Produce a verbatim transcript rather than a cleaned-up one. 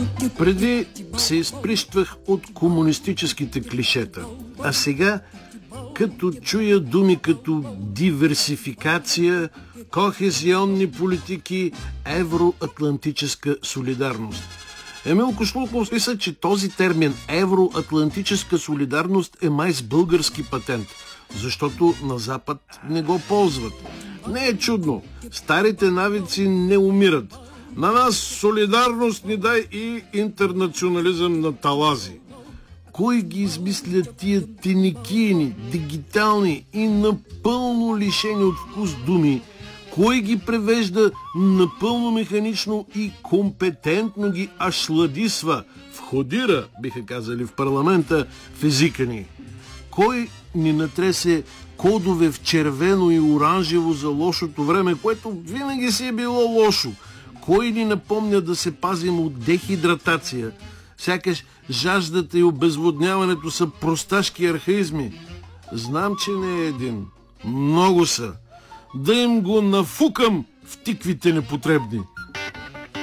Преди се изприщвах от комунистическите клишета, а сега, като чуя думи като диверсификация, кохезионни политики, евроатлантическа солидарност. Емил Кошлуков мисля, че този термин евроатлантическа солидарност е май с български патент, защото на Запад не го ползват. Не е чудно, старите навици не умират. На нас солидарност ни дай и интернационализъм на талази. Кой ги измисля тия теникийни, дигитални и напълно лишени от вкус думи? Кой ги превежда напълно механично и компетентно ги ашладисва, входира, биха казали в парламента, в езика ни? Кой ни натресе кодове в червено и оранжево за лошото време, което винаги си е било лошо? Кой ни напомня да се пазим от дехидратация? Сякаш жаждата и обезводняването са просташки архаизми. Знам, че не е един. Много са. Да им го нафукам в тиквите непотребни.